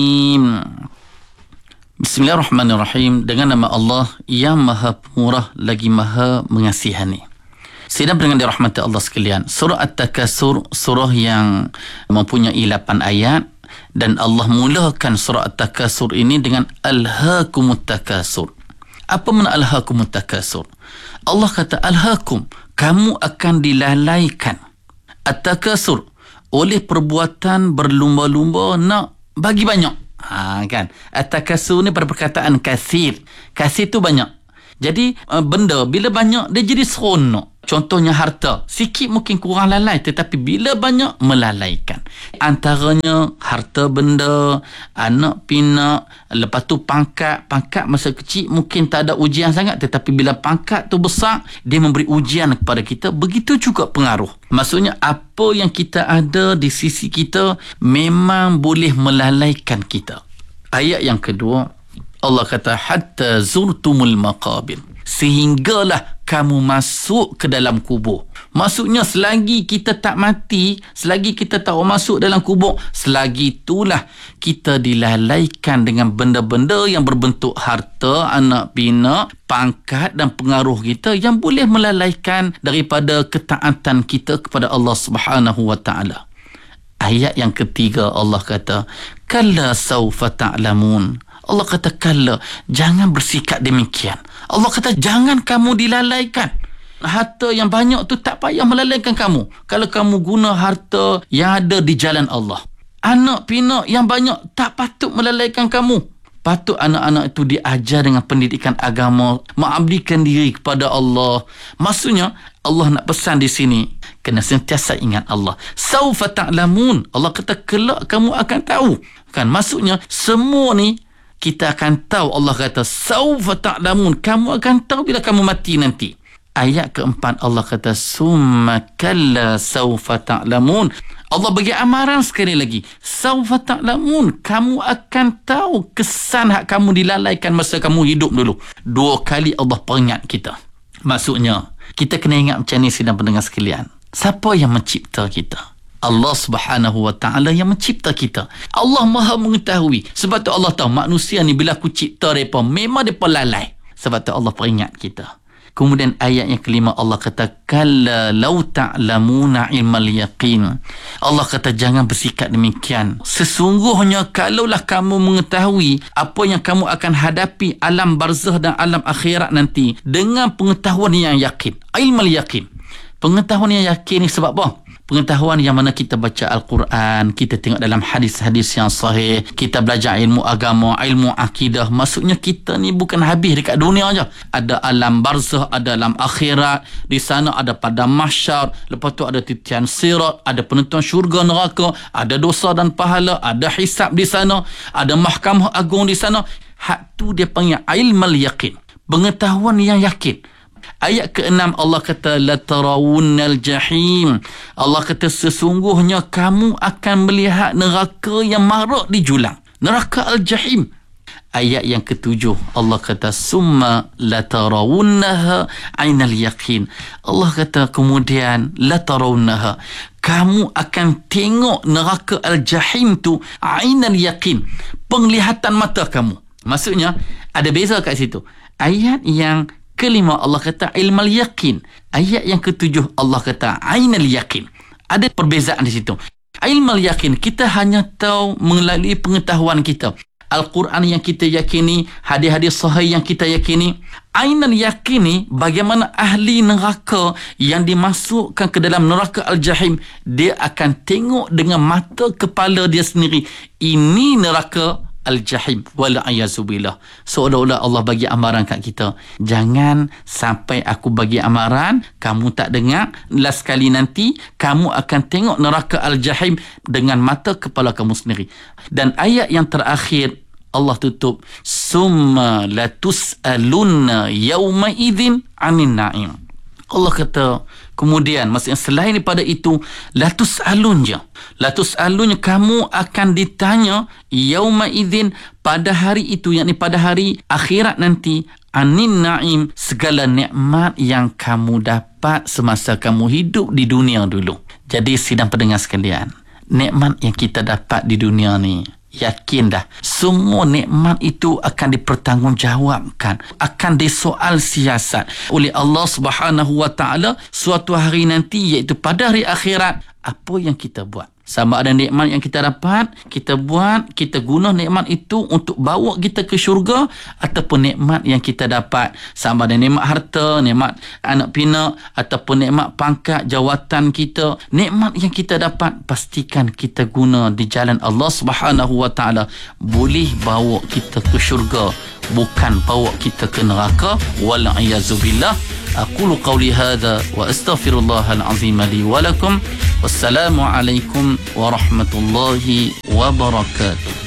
Bismillahirrahmanirrahim. Dengan nama Allah yang Maha Pemurah lagi Maha Mengasihani. Sidang pendengar dirahmati Allah sekalian, surah At-Takasur, surah yang mempunyai 8 ayat, dan Allah mulakan surah At-Takasur ini dengan Alhaakumut Takasur. Apa makna Alhaakumut Takasur? Allah kata Alhaakum, kamu akan dilalaikan. At-Takasur, oleh perbuatan berlumba-lumba nak bagi banyak. Kan? At-Takasur ni pada perkataan kasir. Kasir tu banyak. Jadi benda bila banyak dia jadi seronok. Contohnya harta, sikit mungkin kurang lalai, tetapi bila banyak melalaikan. Antaranya harta benda, anak pinak, lepas tu pangkat masa kecil mungkin tak ada ujian sangat, tetapi bila pangkat tu besar dia memberi ujian kepada kita. Begitu juga pengaruh. Maksudnya apa yang kita ada di sisi kita memang boleh melalaikan kita. Ayat yang kedua, Allah kata hatta zurtumul maqabir, sehinggalah kamu masuk ke dalam kubur. Maksudnya selagi kita tak mati, selagi kita tak masuk dalam kubur, selagi itulah kita dilalaikan dengan benda-benda yang berbentuk harta, anak pinak, pangkat dan pengaruh kita yang boleh melalaikan daripada ketaatan kita kepada Allah Subhanahu wa taala. Ayat yang ketiga Allah kata kalla saufa ta'lamun. Allah kata kalla, jangan bersikap demikian. Allah kata jangan kamu dilalaikan. Harta yang banyak tu tak payah melalaikan kamu kalau kamu guna harta yang ada di jalan Allah. Anak pinak yang banyak tak patut melalaikan kamu. Patut anak-anak itu diajar dengan pendidikan agama, mengabdikan diri kepada Allah. Maksudnya Allah nak pesan di sini, kena sentiasa ingat Allah. Saufa ta'lamun. Allah kata kelak kamu akan tahu. Kan, maksudnya semua ni kita akan tahu. Allah kata saufa ta'lamun, kamu akan tahu bila kamu mati nanti. Ayat keempat Allah kata summa kalla saufa ta'lamun. Allah bagi amaran sekali lagi, saufa ta'lamun, kamu akan tahu kesan hak kamu dilalaikan masa kamu hidup dulu. 2 kali Allah peringat kita. Maksudnya kita kena ingat macam ni sidang pendengar sekalian. Siapa yang mencipta kita? Allah Subhanahu wa taala yang mencipta kita. Allah Maha mengetahui. Sebab tu Allah tahu manusia ni bila aku cipta mereka memang mereka lalai. Sebab tu Allah peringat kita. Kemudian ayat yang kelima Allah kata kalla law ta'lamuna ilmal yaqin. Allah kata jangan bersikap demikian. Sesungguhnya kalaulah kamu mengetahui apa yang kamu akan hadapi alam barzah dan alam akhirat nanti dengan pengetahuan yang yakin. Ilmal yaqin. Pengetahuan yang yakin ni sebab apa? Pengetahuan yang mana kita baca Al-Quran, kita tengok dalam hadis-hadis yang sahih, kita belajar ilmu agama, ilmu akidah. Maksudnya kita ni bukan habis dekat dunia aja. Ada alam barzah, ada alam akhirat. Di sana ada padang mahsyar, lepas tu ada titian sirat, ada penentuan syurga neraka, ada dosa dan pahala, ada hisab di sana, ada mahkamah agung di sana. Hak tu dia panggil ilmal yaqin. Pengetahuan yang yakin. Ayat ke-6 Allah kata la tarawunnal jahim. Allah kata sesungguhnya kamu akan melihat neraka yang marak di julang, neraka al-jahim. Ayat yang ke-7 Allah kata summa la tarawunnaha ainal yaqin. Allah kata kemudian la tarawunnaha, kamu akan tengok neraka al-jahim tu ainal yaqin, penglihatan mata kamu. Maksudnya ada beza kat situ. Ayat yang kelima Allah kata ilmal yaqin. Ayat yang ketujuh Allah kata ainal yaqin. Ada perbezaan di situ. Ilmal yaqin kita hanya tahu melalui pengetahuan kita. Al-Quran yang kita yakini, hadis-hadis sahih yang kita yakini. Ainal yaqin ni bagaimana ahli neraka yang dimasukkan ke dalam neraka al-jahim, dia akan tengok dengan mata kepala dia sendiri. Ini neraka al-jahim wal'ayazubillah. Seolah-olah Allah bagi amaran kat kita, jangan sampai aku bagi amaran kamu tak dengar, last kali nanti kamu akan tengok neraka al-jahim dengan mata kepala kamu sendiri. Dan ayat yang terakhir Allah tutup summa latus'alunna yawma idzin 'anil na'im. Allah kata kemudian, maksudnya selain daripada itu, latus'alunnya kamu akan ditanya yauma idzin pada hari itu, yakni pada hari akhirat nanti, anin na'im, segala nikmat yang kamu dapat semasa kamu hidup di dunia dulu. Jadi sidang pendengar sekalian, nikmat yang kita dapat di dunia ni yakin dah semua nikmat itu akan dipertanggungjawabkan, akan disoal siasat oleh Allah Subhanahu wa taala suatu hari nanti, iaitu pada hari akhirat. Apa yang kita buat, sama ada nikmat yang kita dapat, kita buat, kita guna nikmat itu untuk bawa kita ke syurga, ataupun nikmat yang kita dapat, sama ada nikmat harta, nikmat anak pinak, ataupun nikmat pangkat, jawatan kita, nikmat yang kita dapat, pastikan kita guna di jalan Allah Subhanahu wa taala, boleh bawa kita ke syurga, bukan bawa kita ke neraka. Wal-iyazubillah. أقول قولي هذا وأستغفر الله العظيم لي ولكم. والسلام عليكم ورحمة الله وبركاته.